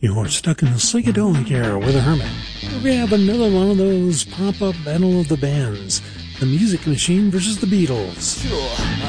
You're stuck in the psychedelic era with a hermit. We have another one of those pop-up battle of the bands. The Music Machine versus the Beatles. Sure,